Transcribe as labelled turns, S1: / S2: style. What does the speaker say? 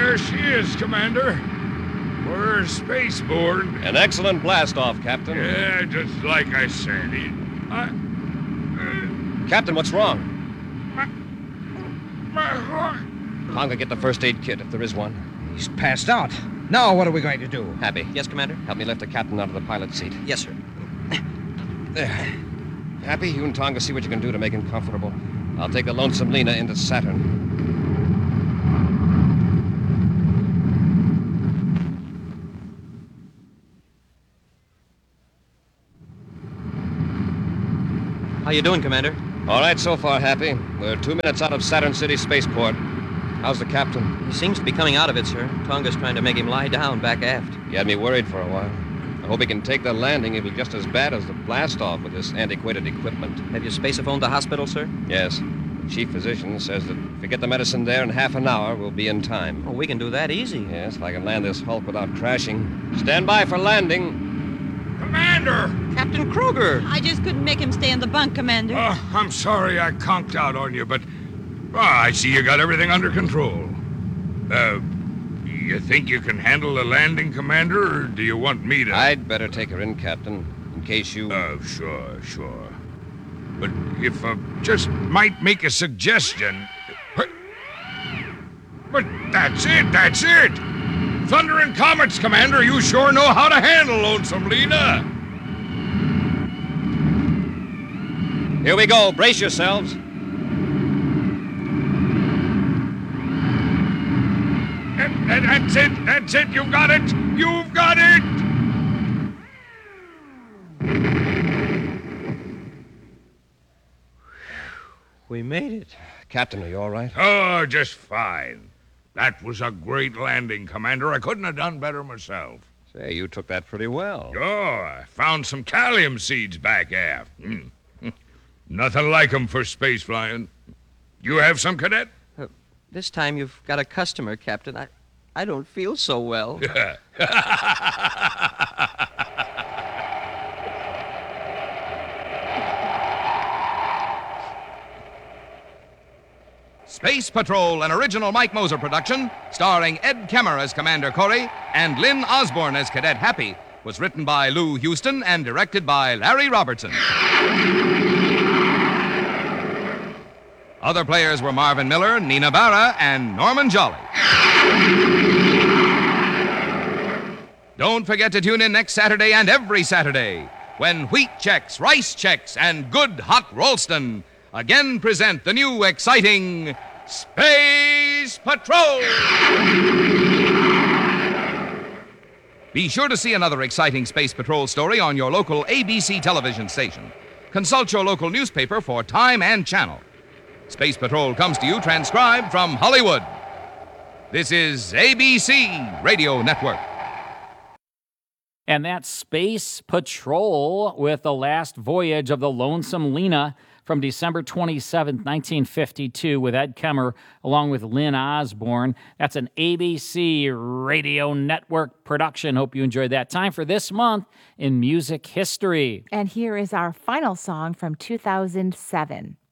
S1: There she is, Commander. We're spaceborne.
S2: An excellent blast-off, Captain.
S1: Yeah, just like I said.
S2: Captain, what's wrong?
S1: My heart.
S2: Tonga, get the first aid kit, if there is one.
S3: He's passed out. Now what are we going to do?
S2: Happy,
S4: Yes, Commander?
S2: help me lift the captain out of the pilot's seat.
S4: Yes, sir.
S2: There. Happy, you and Tonga see what you can do to make him comfortable. I'll take the Lonesome Lena into Saturn.
S4: How you doing, Commander?
S2: All right, so far, Happy. We're 2 minutes out of Saturn City Spaceport. How's the captain?
S4: He seems to be coming out of it, sir. Tonga's trying to make him lie down back aft.
S2: He had me worried for a while. I hope he can take the landing. It'll be just as bad as the blast-off with this antiquated equipment.
S4: Have you spaceophoned the hospital, sir?
S2: Yes. The chief physician says that if we get the medicine there in half an hour, we'll be in time.
S4: Oh, we can do that easy.
S2: Yes, if I can land this Hulk without crashing. Stand by for landing.
S1: Commander!
S4: Captain Kruger!
S5: I just couldn't make him stay in the bunk, Commander.
S1: I'm sorry I conked out on you, but I see you got everything under control. You think you can handle the landing, Commander, or do you want me to?
S2: I'd better take her in, Captain, in case you...
S1: Sure. But if I just might make a suggestion... But that's it! Thunder and Comets, Commander, you sure know how to handle Lonesome Lena.
S2: Here we go. Brace yourselves.
S1: That's it, you've got it!
S4: We made it.
S2: Captain, are you all right?
S1: Oh, just fine. That was a great landing, Commander. I couldn't have done better myself.
S2: Say, you took that pretty well.
S1: Oh, I found some calcium seeds back aft. Nothing like 'em for space flying. You have some, Cadet?
S4: This time you've got a customer, Captain. I don't feel so well.
S6: Space Patrol, an original Mike Moser production, starring Ed Kemmer as Commander Corey and Lynn Osborne as Cadet Happy, was written by Lou Houston and directed by Larry Robertson. Other players were Marvin Miller, Nina Barra, and Norman Jolly. Don't forget to tune in next Saturday and every Saturday when Wheat Chex, Rice Chex, and Good Hot Rolston again present the new exciting Space Patrol! Be sure to see another exciting Space Patrol story on your local ABC television station. Consult your local newspaper for time and channel. Space Patrol comes to you transcribed from Hollywood. This is ABC Radio Network.
S7: And that's Space Patrol with The Last Voyage of the Lonesome Lena from December 27th, 1952, with Ed Kemmer along with Lynn Osborne. That's an ABC Radio Network production. Hope you enjoyed that. Time for this month in music history.
S8: And here is our final song from 2007.